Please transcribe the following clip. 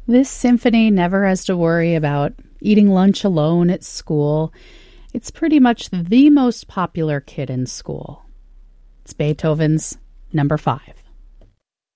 This symphony never has to worry about eating lunch alone at school. It's pretty much the most popular kid in school. It's Beethoven's Number 5.